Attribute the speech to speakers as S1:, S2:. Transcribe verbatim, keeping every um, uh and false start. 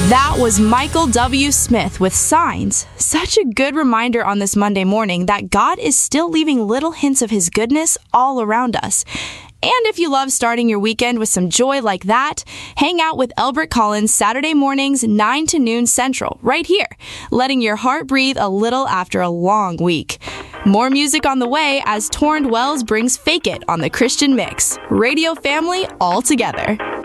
S1: That was Michael W. Smith with Signs. Such a good reminder on this Monday morning that God is still leaving little hints of His goodness all around us. And if you love starting your weekend with some joy like that, hang out with Elbert Collins Saturday mornings nine to noon Central, right here, letting your heart breathe a little after a long week. More music on the way as Torrent Wells brings Fake It on the Christian Mix. Radio family all together.